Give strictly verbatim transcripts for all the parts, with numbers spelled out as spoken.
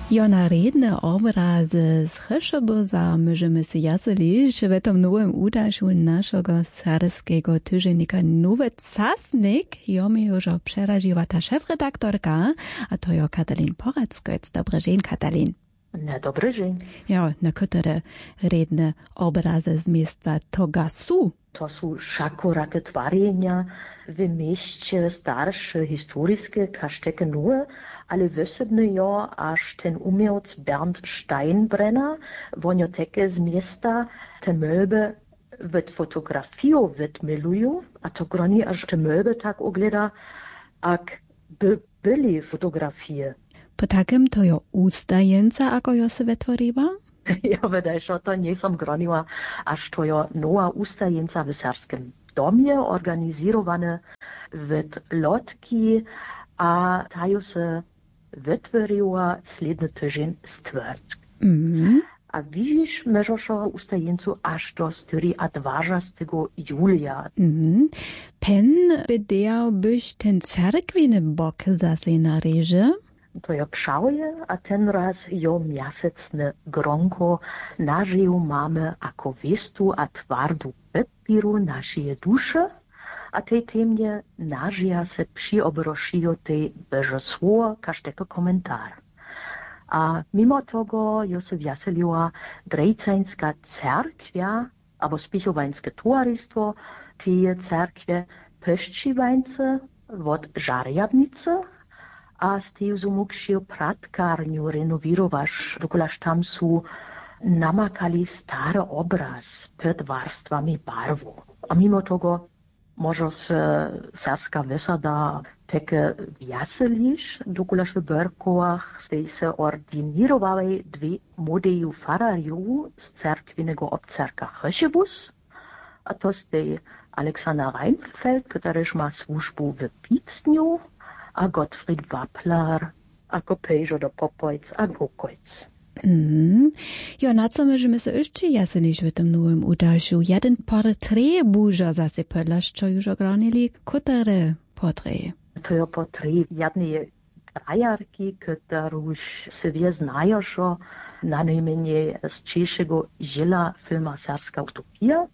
Jona redne obrazy z Cheszoboza możemy się jaselić w tym nowym udaszu naszego serskiego tygodnika Nowy Czasnik. Jomi już przeraziła ta szefredaktorka, a to jo Katalin Porackoc. Dobry dzień, Katalin. Na dobry dzień. Ja, na które redne obrazy z miasta Togasu. To są szakorake twarjenia w mieście starsze, historyczne, kaszteke nowe, ale wysebny jo, aż ten umiejc Bernd Steinbrenner, wonioteke z miasta, te möbe w fotografię wytmilują, a to groni aż te möbe tak ogleda, jak by byli fotografie. Po takim to jo ustajęca, ako jo se wytworiła? Ja wydaje się, to nie som groniła, aż to jo nowa ustajenca w serskim domie, organizowane w lotki, a ta jo se wytworiła sledny tydzień stwierć. Mm. A widzisz, możesz ustajencu aż do dwudziestego julia. Mm. Pen bedeał byś ten cerkwiny bok zasle na reże? To ja pszałuje, a ten raz jo miasecne gronko nażył mamy ako westu a twardu pepiru naszej dusze, a tej temnie nażyja se przyobrošijo tej beżosło każdego komentar. A mimo tego jo se wjaseliła drejcańska cerkwia, albo spichowańskie towarzystwo, te cerkwie Peszczywańce od Żarjabnice, a z tej zumukšio pratkarniu renowirowaš, dokolaž tam su namakali stary obraz pod warstwami barwu. A mimo tego może se serbska wysada takie wjaseliš, dokolaž w Berkoach z tej se ordinirowali dwie młodeju farariu z cerkwinego obcerka Cheszebus, a to z tej Alexander Reinfeldt, któryż ma służbu w Picniu, a Gottfried Wappler, ako Pejžo do Popojc, a Gokojc. Mm. Jo, na co możemy się jeszcze jasnić w tym nowym udaszu? Jeden portret burza zase podlasz, co już ogranili, które portret? To je portret jednej grajarki, którąż sobie znają, że na najmniej z czeszego żyla filma Serbska utopia.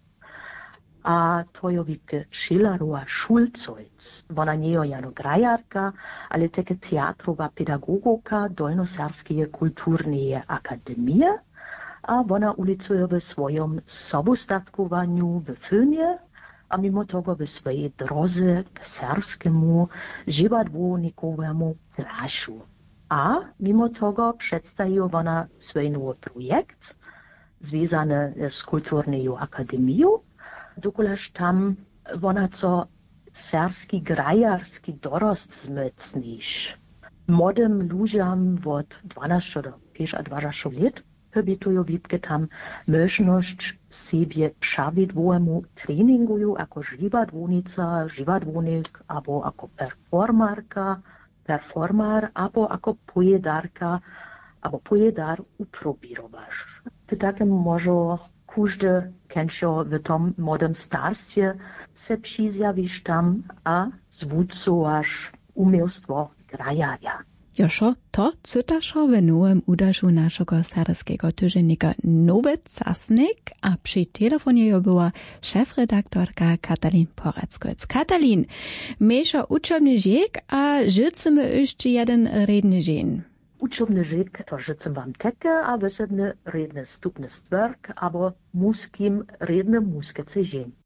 A to je wipke Šilarova Šulcojc. Ona nie je jano grajarka, ale teke teatrova pedagogoka Dolnoserbskeje kulturneje akademije, a ona ulicuje w swojem samostatkowaniu w filmie, a mimo tego w swojej drodze k serbskiemu żywotwórnikowemu graszu. A mimo tego przedstawi ona swój nowy projekt, związany z kulturneją akademiją, dokolaž tam ona co serski grajarski dorost zmycniš. Młodym ludziom od dwanastu do dwudziestu lat pobytują wipke tam możność sobie przawidłowemu treninguju jako żywotwórnica, żywotwórnik, albo jako performarka, performar, albo jako pojedarka, albo pojedar uprobirowasz. To takim może każdy kęcio w tym młodym starstwie se przyzjawisz tam, a zwódcowasz umiejstwo grajaria. Joszo, to cytaszo w nowym udaszu naszego serskiego tygodnika Nowy Czasnik, a przy telefonie jo była szefredaktorka Katalin Porackoc. Katalin, mesza uczobny rzek, a życzymy jeszcze jeden redny dzień. Uczobny rzek to życem wam teke, a wysadny redny stupny stwerk, albo muskim redny muskece dzień.